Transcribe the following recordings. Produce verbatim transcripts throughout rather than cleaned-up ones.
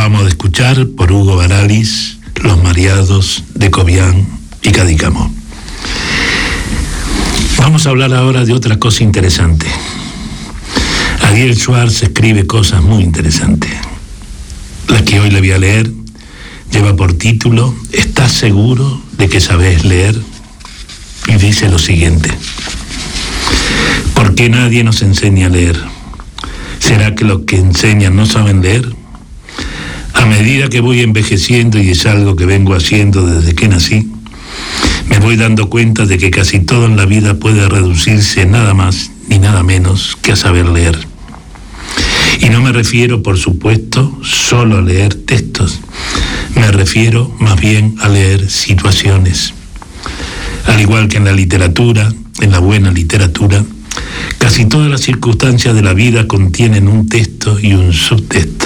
Acabamos de escuchar por Hugo Baralis Los Mareados de Cobián y Cadícamo. Vamos a hablar ahora de otra cosa interesante. Ariel Schwartz escribe cosas muy interesantes. La que hoy le voy a leer lleva por título ¿Estás seguro de que sabes leer? Y dice lo siguiente: ¿por qué nadie nos enseña a leer? ¿Será que los que enseñan no saben leer? A medida que voy envejeciendo, y es algo que vengo haciendo desde que nací, me voy dando cuenta de que casi todo en la vida puede reducirse nada más ni nada menos que a saber leer. Y no me refiero, por supuesto, solo a leer textos. Me refiero más bien a leer situaciones. Al igual que en la literatura, en la buena literatura, casi todas las circunstancias de la vida contienen un texto y un subtexto.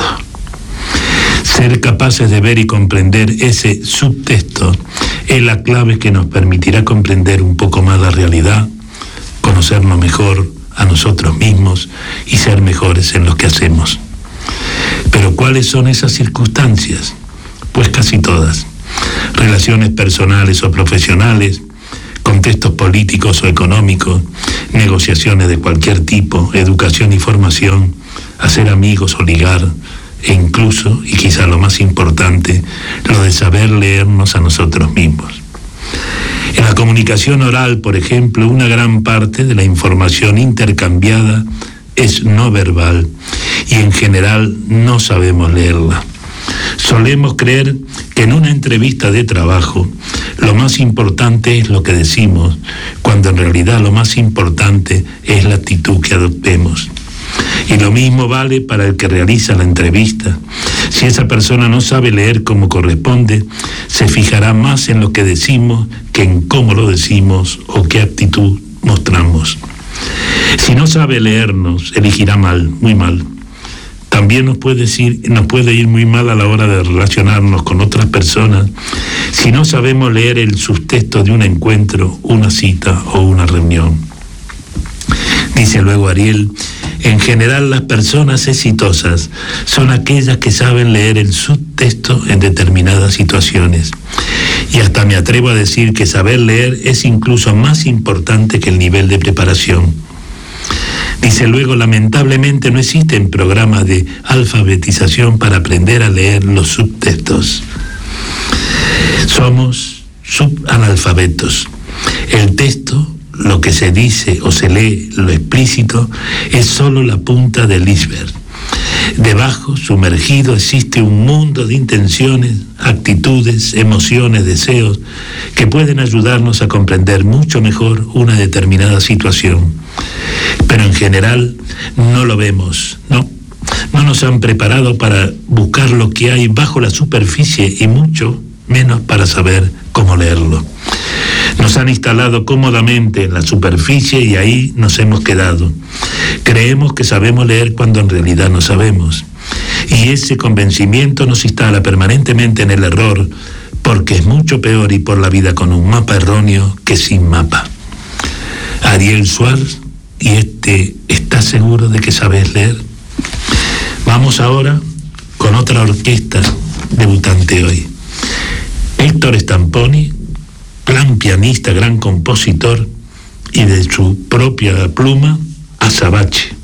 Ser capaces de ver y comprender ese subtexto es la clave que nos permitirá comprender un poco más la realidad, conocernos mejor a nosotros mismos y ser mejores en lo que hacemos. Pero ¿cuáles son esas circunstancias? Pues casi todas. Relaciones personales o profesionales, contextos políticos o económicos, negociaciones de cualquier tipo, educación y formación, hacer amigos o ligar, e incluso, y quizá lo más importante, lo de saber leernos a nosotros mismos. En la comunicación oral, por ejemplo, una gran parte de la información intercambiada es no verbal y en general no sabemos leerla. Solemos creer que en una entrevista de trabajo lo más importante es lo que decimos, cuando en realidad lo más importante es la actitud que adoptemos. Y lo mismo vale para el que realiza la entrevista. Si esa persona no sabe leer como corresponde, se fijará más en lo que decimos que en cómo lo decimos o qué actitud mostramos. Si no sabe leernos, elegirá mal, muy mal. También nos puede ir, nos puede ir muy mal a la hora de relacionarnos con otras personas si no sabemos leer el subtexto de un encuentro, una cita o una reunión. Dice luego Ariel: en general las personas exitosas son aquellas que saben leer el subtexto en determinadas situaciones. Y hasta me atrevo a decir que saber leer es incluso más importante que el nivel de preparación. Dice luego: lamentablemente no existen programas de alfabetización para aprender a leer los subtextos. Somos subanalfabetos. El texto, lo que se dice o se lee, lo explícito, es solo la punta del iceberg. Debajo, sumergido, existe un mundo de intenciones, actitudes, emociones, deseos, que pueden ayudarnos a comprender mucho mejor una determinada situación. Pero en general no lo vemos, ¿no? No nos han preparado para buscar lo que hay bajo la superficie y mucho menos para saber cómo leerlo. Nos han instalado cómodamente en la superficie y ahí nos hemos quedado. Creemos que sabemos leer cuando en realidad no sabemos. Y ese convencimiento nos instala permanentemente en el error, porque es mucho peor ir por la vida con un mapa erróneo que sin mapa. Ariel Schwartz, y este, ¿estás seguro de que sabes leer? Vamos ahora con otra orquesta debutante hoy. Héctor Stamponi, gran pianista, gran compositor, y de su propia pluma, Azabache.